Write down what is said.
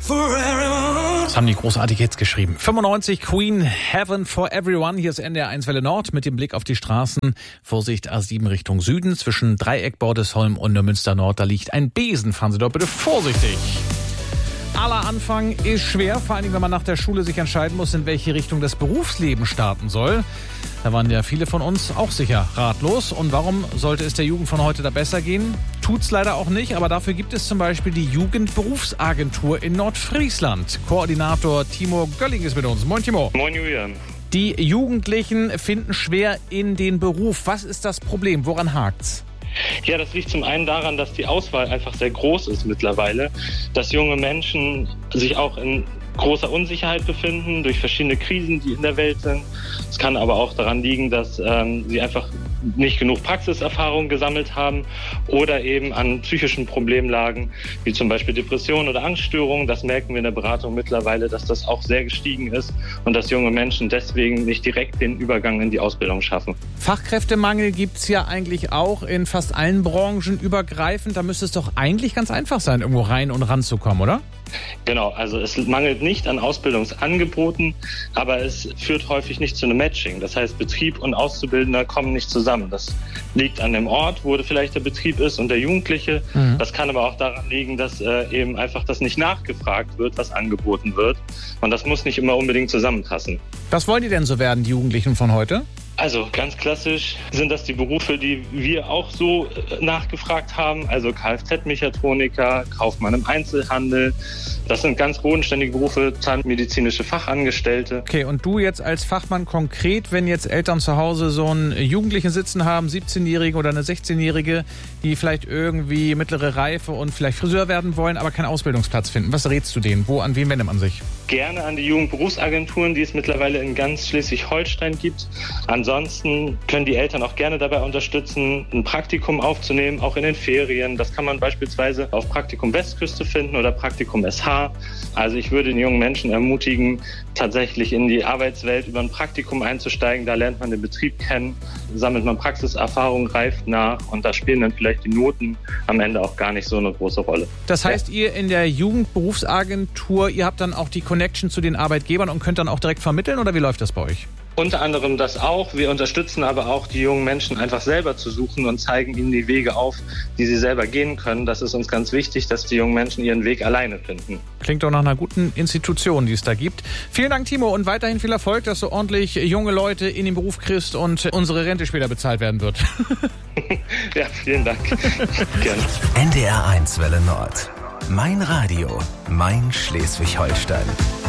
Das haben die großartig jetzt geschrieben. 95 Queen, Heaven for Everyone. Hier ist NDR 1 Welle Nord mit dem Blick auf die Straßen. Vorsicht, A7 Richtung Süden. Zwischen Dreieck Bordesholm und Neumünster Nord, da liegt ein Besen. Fahren Sie dort bitte vorsichtig. Aller Anfang ist schwer, vor allem wenn man nach der Schule sich entscheiden muss, in welche Richtung das Berufsleben starten soll. Da waren ja viele von uns auch sicher ratlos. Und warum sollte es der Jugend von heute da besser gehen? Tut's leider auch nicht, aber dafür gibt es zum Beispiel die Jugendberufsagentur in Nordfriesland. Koordinator Timo Gölling ist mit uns. Moin Timo. Moin Julian. Die Jugendlichen finden schwer in den Beruf. Was ist das Problem? Woran hakt's? Ja, das liegt zum einen daran, dass die Auswahl einfach sehr groß ist mittlerweile, dass junge Menschen sich auch in großer Unsicherheit befinden durch verschiedene Krisen, die in der Welt sind. Es kann aber auch daran liegen, dass sie einfach nicht genug Praxiserfahrung gesammelt haben oder eben an psychischen Problemen lagen, wie zum Beispiel Depressionen oder Angststörungen. Das merken wir in der Beratung mittlerweile, dass das auch sehr gestiegen ist und dass junge Menschen deswegen nicht direkt den Übergang in die Ausbildung schaffen. Fachkräftemangel gibt's ja eigentlich auch in fast allen Branchen übergreifend. Da müsste es doch eigentlich ganz einfach sein, irgendwo rein und ranzukommen, oder? Genau, also es mangelt nicht an Ausbildungsangeboten, aber es führt häufig nicht zu einem Matching. Das heißt, Betrieb und Auszubildender kommen nicht zusammen. Das liegt an dem Ort, wo vielleicht der Betrieb ist und der Jugendliche. Das kann aber auch daran liegen, dass eben einfach das nicht nachgefragt wird, was angeboten wird. Und das muss nicht immer unbedingt zusammenpassen. Was wollen die denn so werden, die Jugendlichen von heute? Also ganz klassisch sind das die Berufe, die wir auch so nachgefragt haben. Also Kfz-Mechatroniker, Kaufmann im Einzelhandel. Das sind ganz bodenständige Berufe, zahnmedizinische Fachangestellte. Okay, und du jetzt als Fachmann konkret, wenn jetzt Eltern zu Hause so einen Jugendlichen sitzen haben, 17-Jährige oder eine 16-Jährige, die vielleicht irgendwie mittlere Reife und vielleicht Friseur werden wollen, aber keinen Ausbildungsplatz finden. Was rätst du denen? An wen wendet man sich? Gerne an die Jugendberufsagenturen, die es mittlerweile in ganz Schleswig-Holstein gibt. Ansonsten können die Eltern auch gerne dabei unterstützen, ein Praktikum aufzunehmen, auch in den Ferien. Das kann man beispielsweise auf Praktikum Westküste finden oder Praktikum SH. Also ich würde den jungen Menschen ermutigen, tatsächlich in die Arbeitswelt über ein Praktikum einzusteigen. Da lernt man den Betrieb kennen, sammelt man Praxiserfahrung, reift nach und da spielen dann vielleicht die Noten am Ende auch gar nicht so eine große Rolle. Das heißt, ihr in der Jugendberufsagentur, ihr habt dann auch die Connection zu den Arbeitgebern und könnt dann auch direkt vermitteln oder wie läuft das bei euch? Unter anderem das auch. Wir unterstützen aber auch die jungen Menschen einfach selber zu suchen und zeigen ihnen die Wege auf, die sie selber gehen können. Das ist uns ganz wichtig, dass die jungen Menschen ihren Weg alleine finden. Klingt doch nach einer guten Institution, die es da gibt. Vielen Dank, Timo, und weiterhin viel Erfolg, dass du ordentlich junge Leute in den Beruf kriegst und unsere Rente später bezahlt werden wird. Ja, vielen Dank. Gerne. NDR 1 Welle Nord. Mein Radio, mein Schleswig-Holstein.